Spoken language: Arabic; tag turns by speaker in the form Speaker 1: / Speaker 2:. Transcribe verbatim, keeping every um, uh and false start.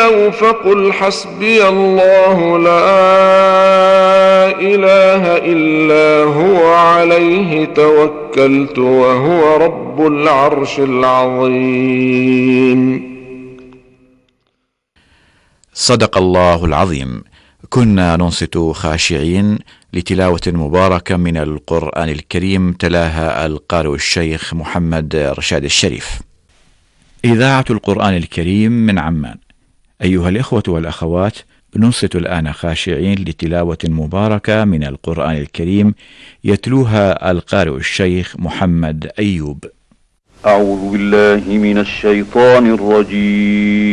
Speaker 1: تولوا فقل حسبي الله لا إله إلا هو عليه توكلت وهو رب العرش العظيم.
Speaker 2: صدق الله العظيم. كنا ننصت خاشعين لتلاوة مباركة من القرآن الكريم تلاها القارئ الشيخ محمد رشاد الشريف. إذاعة القرآن الكريم من عمان. أيها الإخوة والأخوات، ننصت الآن خاشعين لتلاوة مباركة من القرآن الكريم يتلوها القارئ الشيخ محمد أيوب.
Speaker 3: أعوذ بالله من الشيطان الرجيم.